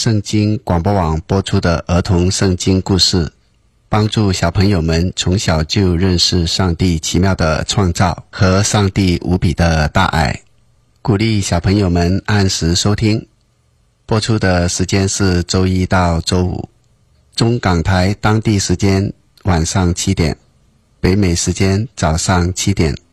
圣经广播网播出的儿童圣经故事，帮助小朋友们从小就认识上帝奇妙的创造和上帝无比的大爱，鼓励小朋友们按时收听。播出的时间是周一到周五，中港台当地时间晚上7点，北美时间早上7点。